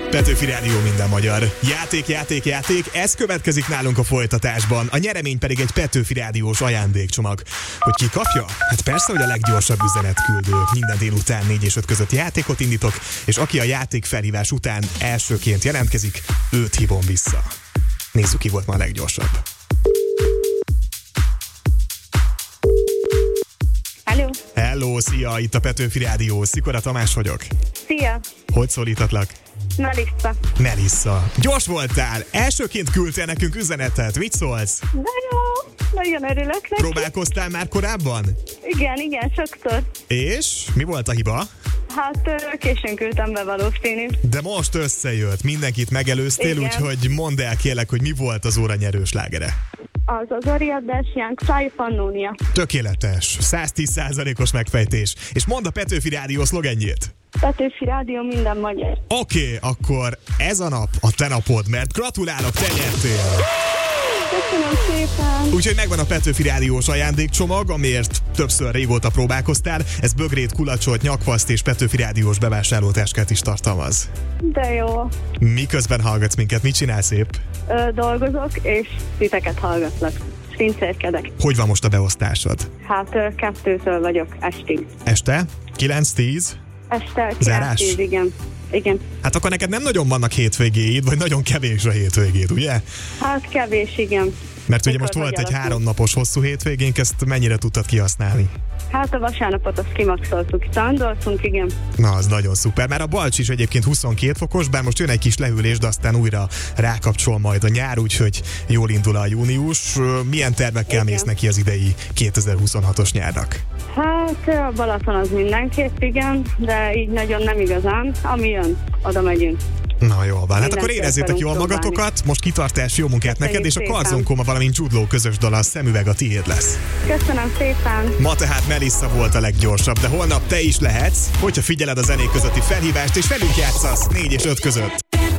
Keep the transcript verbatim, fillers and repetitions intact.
Petőfi Rádió, minden magyar. Játék, játék, játék, ez következik nálunk a folytatásban. A nyeremény pedig egy Petőfi Rádiós ajándékcsomag. Hogy ki kapja? Hát persze, hogy a leggyorsabb üzenetküldő. Minden délután négy és öt között játékot indítok, és aki a játék felhívás után elsőként jelentkezik, őt hívom vissza. Nézzük, ki volt ma a leggyorsabb. Hello. Hello, szia, itt a Petőfi Rádió. Szikora Tamás vagyok. Szia. Hogy szólítatlak? Melissa. Melissa. Gyors voltál, elsőként küldtél nekünk üzenetet. Mit szólsz? De jó, nagyon örülök neki. Próbálkoztál már korábban? Igen, igen, sokszor. És? Mi volt a hiba? Hát későn küldtem be valószínű. De most összejött, mindenkit megelőztél, Igen. úgyhogy mondd el kérlek, hogy mi volt az óranyerő slágere. Az az Ariadnes Young Fire Pannonia. Tökéletes, száztíz százalékos megfejtés. És mondd a Petőfi Rádió szlogenjét. Petőfi Rádió, minden magyar. Oké, okay, akkor ez a nap a te napod, mert gratulálok, te nyertél! Köszönöm szépen. Úgyhogy megvan a Petőfi Rádiós ajándékcsomag, amiért többször régóta próbálkoztál. Ez bögrét, kulacsot, nyakvaszt és Petőfi Rádiós bevásárlótáskát is tartalmaz. De jó. Miközben hallgatsz minket, mit csinálsz épp? Ö, dolgozok, és titeket hallgatlak. Pincérkedek. Hogy van most a beosztásod? Hát ö, kettőtől vagyok estig. Este? kilenc-tíz? Este Zárás? kilenc, igen. Igen. Hát akkor neked nem nagyon vannak hétvégéid, vagy nagyon kevés a hétvégéd, ugye? Hát kevés, igen. Mert ugye Mikor most volt vagy egy alakul? háromnapos hosszú hétvégénk, ezt mennyire tudtad kihasználni? Hát a vasárnapot azt kimaxoltuk, szándoltunk, igen. Na, az nagyon szuper. Már a Balcs is egyébként huszonkét fokos, bár most jön egy kis lehűlés, de aztán újra rákapcsol majd a nyár, úgyhogy jól indul a június. Milyen tervekkel Igen. mész neki az idei kétezer-huszonhatos nyárnak? Hát a Balaton az mindenképp, igen, de így nagyon nem igazán. Ami jön, oda megyünk. Na jól van, hát Mindent akkor érezzétek akarunk jól próbálni. magatokat, most kitartás, jó munkát neked, és a szépen. Karzonkoma, valamint Jude Law közös dala, a Szemüveg a tiéd lesz. Köszönöm szépen. Ma tehát Melissa volt a leggyorsabb, de holnap te is lehetsz, hogyha figyeled a zenék közötti felhívást, és velünk játszasz négy és öt között.